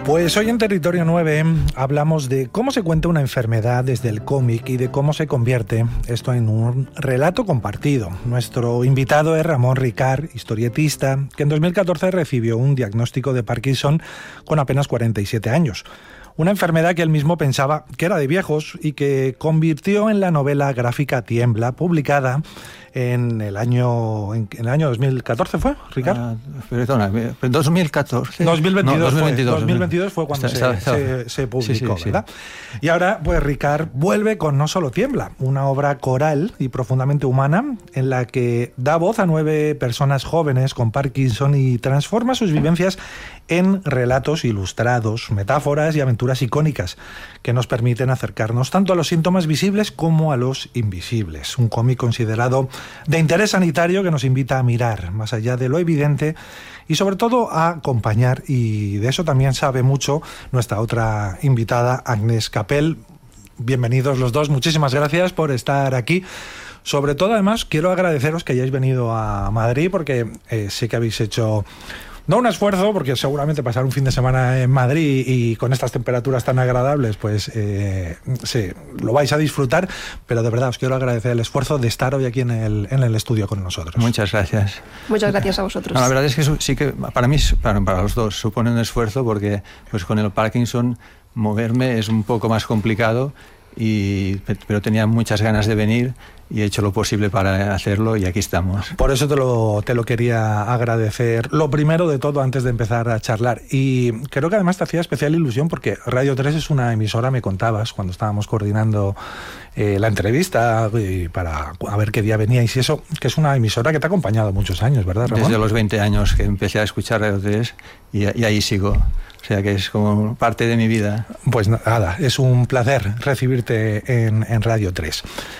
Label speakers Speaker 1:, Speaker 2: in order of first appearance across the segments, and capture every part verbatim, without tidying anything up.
Speaker 1: Pues hoy en Territorio nueve hablamos de cómo se cuenta una enfermedad desde el cómic y de cómo se convierte esto en un relato compartido. Nuestro invitado es Ramón Ricart, historietista, que en dos mil catorce recibió un diagnóstico de Parkinson con apenas cuarenta y siete años. Una enfermedad que él mismo pensaba que era de viejos y que convirtió en la novela gráfica Tiembla, publicada en el año en el año dos mil catorce, ¿fue, Ricart?
Speaker 2: Ah, perdona, dos mil catorce.
Speaker 1: dos mil veintidós,
Speaker 2: no, dos mil veintidós,
Speaker 1: fue, dos mil veintidós fue cuando
Speaker 2: está,
Speaker 1: se,
Speaker 2: está,
Speaker 1: se, se publicó,
Speaker 2: sí, sí,
Speaker 1: ¿verdad?
Speaker 2: Sí.
Speaker 1: Y ahora, pues Ricart vuelve con No solo tiembla, una obra coral y profundamente humana en la que da voz a nueve personas jóvenes con Parkinson y transforma sus vivencias en relatos ilustrados, metáforas y aventuras icónicas que nos permiten acercarnos tanto a los síntomas visibles como a los invisibles. Un cómic considerado de interés sanitario que nos invita a mirar más allá de lo evidente y sobre todo a acompañar, y de eso también sabe mucho nuestra otra invitada, Agnès Capel. Bienvenidos los dos, muchísimas gracias por estar aquí. Sobre todo, además, quiero agradeceros que hayáis venido a Madrid porque eh, sé que habéis hecho... No un esfuerzo, porque seguramente pasar un fin de semana en Madrid y con estas temperaturas tan agradables, pues eh, sí, lo vais a disfrutar, pero de verdad os quiero agradecer el esfuerzo de estar hoy aquí en el, en el estudio con nosotros.
Speaker 2: Muchas gracias.
Speaker 3: Muchas gracias a vosotros.
Speaker 2: No, la verdad es que sí que para mí, para, para los dos, supone un esfuerzo porque pues con el Parkinson moverme es un poco más complicado, y, pero tenía muchas ganas de venir y he hecho lo posible para hacerlo y aquí estamos.
Speaker 1: Por eso te lo, te lo quería agradecer. Lo primero de todo antes de empezar a charlar, y creo que además te hacía especial ilusión porque Radio tres es una emisora, me contabas cuando estábamos coordinando eh, la entrevista y para a ver qué día veníais y eso, que es una emisora que te ha acompañado muchos años, ¿verdad, Ramón?
Speaker 2: Desde los veinte años que empecé a escuchar Radio tres y, y ahí sigo. O sea que es como parte de mi vida.
Speaker 1: Pues nada, es un placer recibirte en, en Radio tres.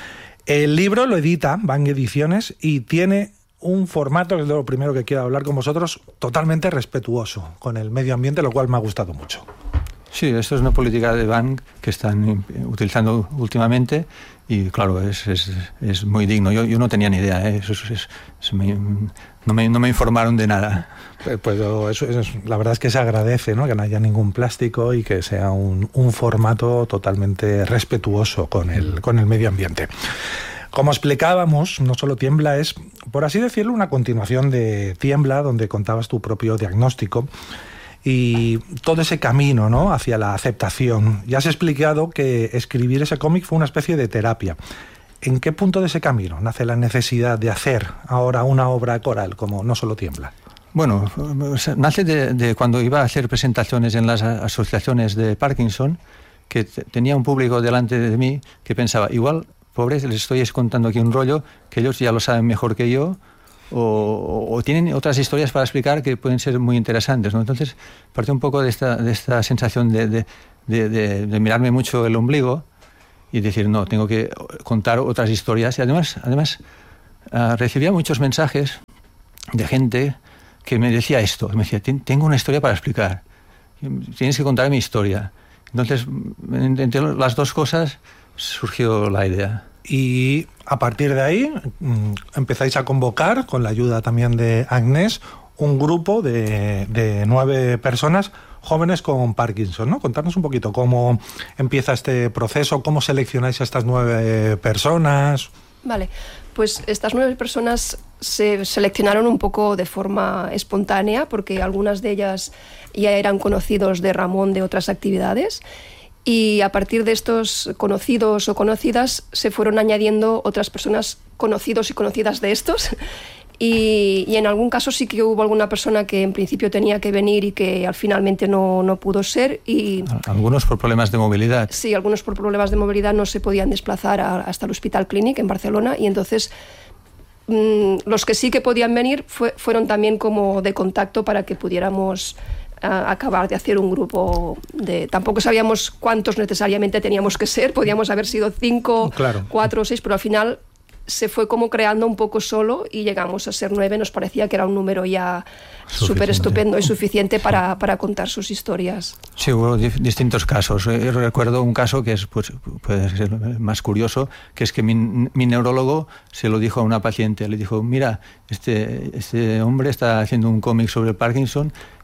Speaker 1: El libro lo edita Bang Ediciones y tiene un formato, que es de lo primero que quiero hablar con vosotros, totalmente respetuoso con el medio ambiente, lo cual me ha gustado mucho.
Speaker 2: Sí, esto es una política de Bang que están utilizando últimamente y claro, es, es, es muy digno. Yo, yo no tenía ni idea, ¿eh? Eso es, es, es, me, no, me, no me informaron de nada.
Speaker 1: Pues, pues eso, eso, la verdad es que se agradece, ¿no? Que no haya ningún plástico y que sea un, un formato totalmente respetuoso con el, con el medio ambiente. Como explicábamos, No solo tiembla es, por así decirlo, una continuación de Tiembla, donde contabas tu propio diagnóstico y todo ese camino, ¿no?, hacia la aceptación. Ya has explicado que escribir ese cómic fue una especie de terapia. ¿En qué punto de ese camino nace la necesidad de hacer ahora una obra coral como No solo tiembla?
Speaker 2: Bueno, nace de, de cuando iba a hacer presentaciones en las asociaciones de Parkinson, que t- tenía un público delante de mí que pensaba, igual, pobres, les estoy contando aquí un rollo que ellos ya lo saben mejor que yo, o, o tienen otras historias para explicar que pueden ser muy interesantes, ¿no? Entonces, parte un poco de esta, de esta sensación de, de, de, de, de mirarme mucho el ombligo y decir, no, tengo que contar otras historias. Y además, además uh, recibía muchos mensajes de gente que me decía esto, me decía, tengo una historia para explicar, tienes que contar mi historia. Entonces, entre las dos cosas surgió la idea.
Speaker 1: Y a partir de ahí empezáis a convocar, con la ayuda también de Agnès, un grupo de, de nueve personas jóvenes con Parkinson, ¿no? Contarnos un poquito cómo empieza este proceso, cómo seleccionáis a estas nueve personas.
Speaker 3: Vale, pues estas nueve personas se seleccionaron un poco de forma espontánea porque algunas de ellas ya eran conocidos de Ramón de otras actividades. Y a partir de estos conocidos o conocidas se fueron añadiendo otras personas conocidos y conocidas de estos. Y, y en algún caso sí que hubo alguna persona que en principio tenía que venir y que al finalmente no, no pudo ser. Y
Speaker 2: algunos por problemas de movilidad.
Speaker 3: Sí, algunos por problemas de movilidad no se podían desplazar a, hasta el Hospital Clínic en Barcelona. Y entonces mmm, los que sí que podían venir fue, fueron también como de contacto para que pudiéramos a acabar de hacer un grupo de... Tampoco sabíamos cuántos necesariamente teníamos que ser, podíamos haber sido cinco, claro, cuatro o seis, pero al final se fue como creando un poco solo y llegamos a ser nueve. Nos parecía que era un número ya súper estupendo y suficiente para, para contar sus historias.
Speaker 2: Sí, hubo di- distintos casos. Yo recuerdo un caso que es, pues, puede ser más curioso, que es que mi, mi neurólogo se lo dijo a una paciente. Le dijo, mira, este, este hombre está haciendo un cómic sobre Parkinson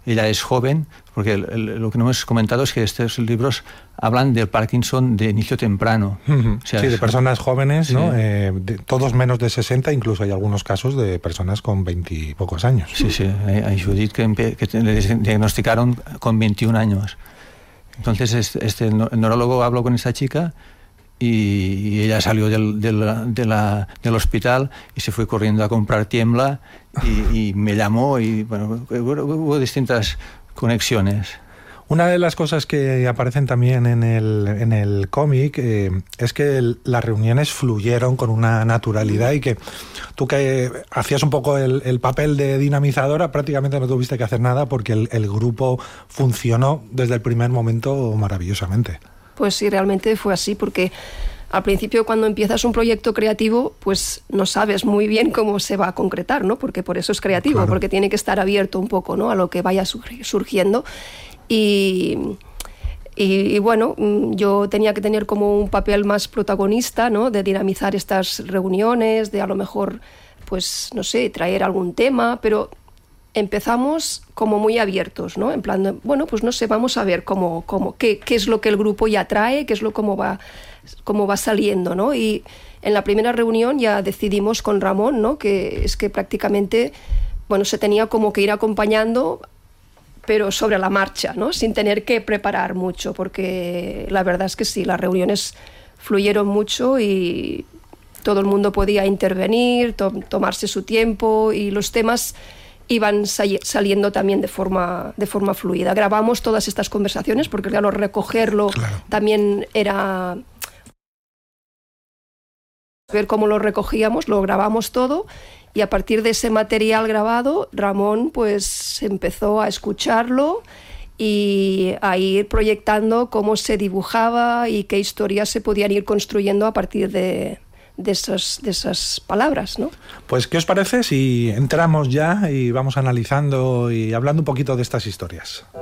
Speaker 2: ella es joven, porque el, el, lo que no hemos comentado es que estos libros hablan del Parkinson de inicio temprano.
Speaker 1: Uh-huh. O sea, sí, de personas jóvenes, sí. ¿no? Eh, de, todos menos de sesenta, incluso hay algunos casos de personas con veintipocos años.
Speaker 2: Sí, sí, hay, hay Judith que, que le diagnosticaron con veintiún años. Entonces este, este el neurólogo habló con esta chica y, y ella salió del, del, de la, del hospital y se fue corriendo a comprar Tiembla y, y me llamó y bueno, hubo, hubo distintas conexiones.
Speaker 1: Una de las cosas que aparecen también en el, en el cómic eh, es que el, las reuniones fluyeron con una naturalidad y que tú que hacías un poco el, el papel de dinamizadora prácticamente no tuviste que hacer nada porque el, el grupo funcionó desde el primer momento maravillosamente.
Speaker 3: Pues sí, realmente fue así, porque al principio cuando empiezas un proyecto creativo, pues no sabes muy bien cómo se va a concretar, ¿no? Porque por eso es creativo, claro. Porque tiene que estar abierto un poco, ¿no? A lo que vaya surgiendo. Y, y, y bueno, yo tenía que tener como un papel más protagonista, ¿no? De dinamizar estas reuniones, de a lo mejor, pues no sé, traer algún tema, pero empezamos como muy abiertos, ¿no? En plan, de, bueno, pues no sé, vamos a ver cómo, cómo, qué, qué es lo que el grupo ya trae, qué es lo cómo va, cómo va saliendo, ¿no? Y en la primera reunión ya decidimos con Ramón, ¿no? Que es que prácticamente, bueno, se tenía como que ir acompañando, pero sobre la marcha, ¿no? Sin tener que preparar mucho, porque la verdad es que sí, las reuniones fluyeron mucho y todo el mundo podía intervenir, to- tomarse su tiempo y los temas iban saliendo también de forma, de forma fluida. Grabamos todas estas conversaciones porque, claro, recogerlo claro. También era ver cómo lo recogíamos, lo grabamos todo y a partir de ese material grabado, Ramón pues empezó a escucharlo y a ir proyectando cómo se dibujaba y qué historias se podían ir construyendo a partir de... De esas, de esas palabras, ¿no?
Speaker 1: Pues, ¿qué os parece si entramos ya y vamos analizando y hablando un poquito de estas historias?